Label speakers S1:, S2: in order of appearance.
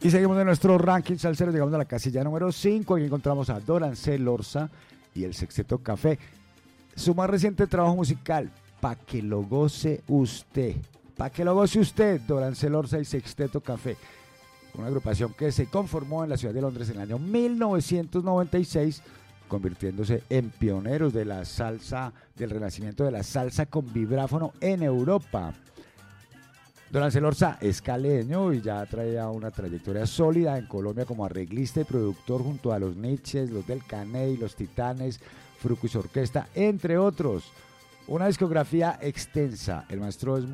S1: Y seguimos en nuestro ranking salsero, llegamos a la casilla número 5. Aquí encontramos a Dorancel Orza y el Sexteto Café. Su más reciente trabajo musical, Pa' que lo goce usted. Pa' que lo goce usted, Dorancel Orza y Sexteto Café. Una agrupación que se conformó en la ciudad de Londres en el año 1996, convirtiéndose en pioneros de la salsa, del renacimiento de la salsa con vibráfono en Europa. Dorancel Orza es caleño y ya traía una trayectoria sólida en Colombia como arreglista y productor junto a los Nietzsches, los del Caney, los Titanes, Frucus Orquesta, entre otros. Una discografía extensa. El maestro es